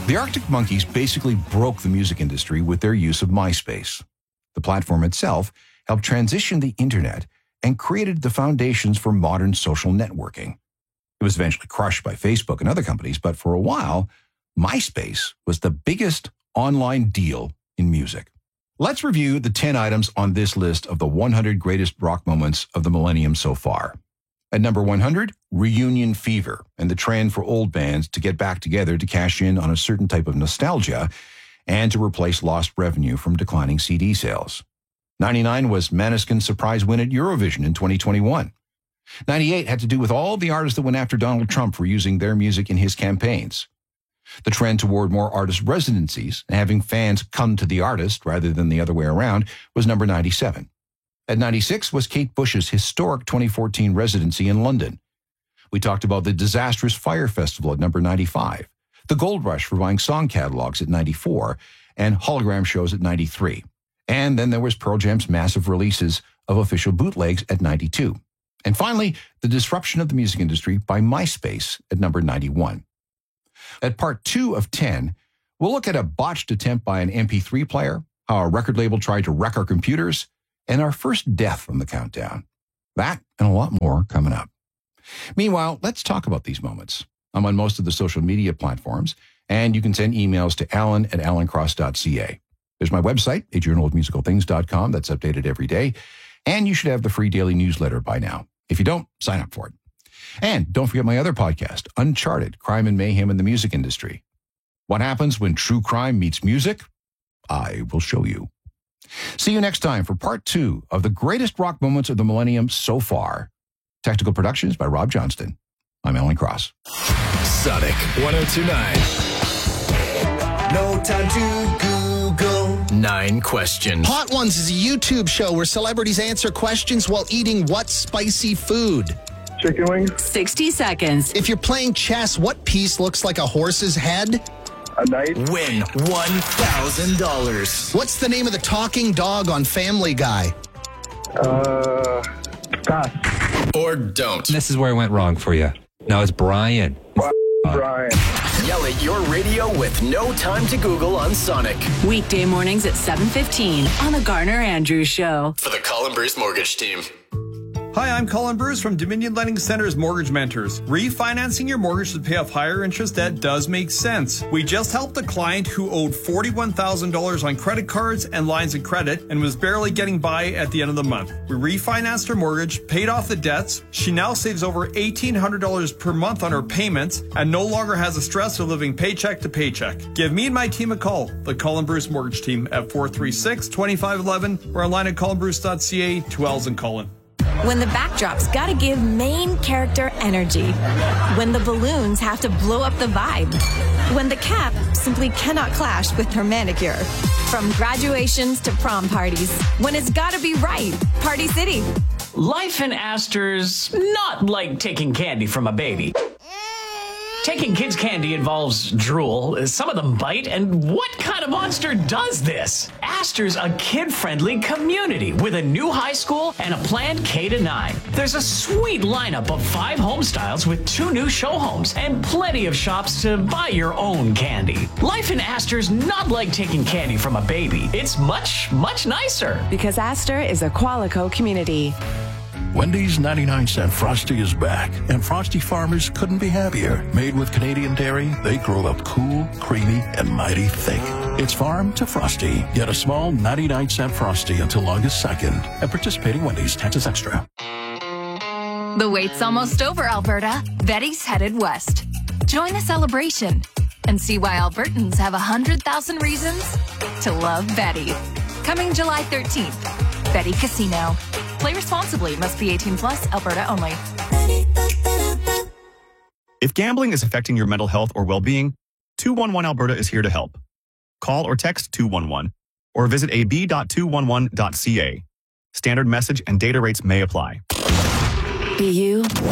The Arctic Monkeys basically broke the music industry with their use of MySpace. The platform itself helped transition the internet and created the foundations for modern social networking. It was eventually crushed by Facebook and other companies, but for a while, MySpace was the biggest online deal in music. Let's review the 10 items on this list of the 100 greatest rock moments of the millennium so far. At number 100, reunion fever and the trend for old bands to get back together to cash in on a certain type of nostalgia and to replace lost revenue from declining CD sales. 99 was Måneskin's surprise win at Eurovision in 2021. 98 had to do with all the artists that went after Donald Trump for using their music in his campaigns. The trend toward more artist residencies and having fans come to the artist rather than the other way around was number 97. At 96 was Kate Bush's historic 2014 residency in London. We talked about the disastrous Fire Festival at number 95, the gold rush for buying song catalogs at 94, and hologram shows at 93. And then there was Pearl Jam's massive releases of official bootlegs at 92. And finally, the disruption of the music industry by MySpace at number 91. At part 2 of 10, we'll look at a botched attempt by an MP3 player, how a record label tried to wreck our computers, and our first death on the countdown. That and a lot more coming up. Meanwhile, let's talk about these moments. I'm on most of the social media platforms, and you can send emails to alan@alancross.ca. There's my website, ajournalofmusicalthings.com. That's updated every day. And you should have the free daily newsletter by now. If you don't, sign up for it. And don't forget my other podcast, Uncharted, Crime and Mayhem in the Music Industry. What happens when true crime meets music? I will show you. See you next time for part 2 of the greatest rock moments of the millennium so far. Technical productions by Rob Johnston. I'm Alan Cross. Sonic 1029. No time to Google. 9 questions. Hot Ones is a YouTube show where celebrities answer questions while eating what spicy food? Chicken wings. 60 seconds. If you're playing chess, what piece looks like a horse's head? A knight. Win $1,000. What's the name of the talking dog on Family Guy? Pass. Or don't. This is where it went wrong for you. No, it's Brian. Brian. Yell at your radio with No Time to Google on Sonic. Weekday mornings at 7:15 on The Garner Andrews Show. For the Colin Bruce Mortgage Team. Hi, I'm Colin Bruce from Dominion Lending Center's Mortgage Mentors. Refinancing your mortgage to pay off higher interest debt does make sense. We just helped a client who owed $41,000 on credit cards and lines of credit and was barely getting by at the end of the month. We refinanced her mortgage, paid off the debts. She now saves over $1,800 per month on her payments and no longer has the stress of living paycheck to paycheck. Give me and my team a call, the Colin Bruce Mortgage Team, at 436-2511 or online at colinbruce.ca. 2 L's in Colin. When the backdrop's gotta give main character energy. When the balloons have to blow up the vibe. When the cap simply cannot clash with her manicure. From graduations to prom parties. When it's gotta be right. Party City. Life in Astor's not like taking candy from a baby. Taking kids' candy involves drool, some of them bite, and what kind of monster does this? Astor's a kid-friendly community with a new high school and a planned K-9. There's a sweet lineup of 5 home styles with 2 new show homes and plenty of shops to buy your own candy. Life in Astor's not like taking candy from a baby. It's much, much nicer. Because Astor is a Qualico community. Wendy's 99-cent Frosty is back, and Frosty farmers couldn't be happier. Made with Canadian dairy, they grow up cool, creamy, and mighty thick. It's farm to Frosty. Get a small 99-cent Frosty until August 2nd at participating Wendy's, Texas Extra. The wait's almost over, Alberta. Betty's headed west. Join the celebration and see why Albertans have 100,000 reasons to love Betty. Coming July 13th. Betty Casino. Play responsibly. Must be 18 plus. Alberta only. If gambling is affecting your mental health or well-being, 211 Alberta is here to help. Call or text 211 or visit ab.211.ca. Standard message and data rates may apply. Be you.